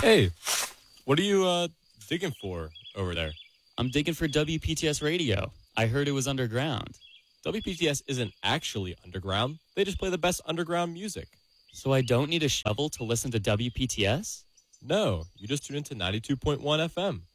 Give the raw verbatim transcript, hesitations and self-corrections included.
Hey, what are you uh, digging for over there? I'm digging for W P T S radio. I heard it was underground. W P T S isn't actually underground. They just play the best underground music. So I don't need a shovel to listen to W P T S? No, you just tune into ninety-two point one F M.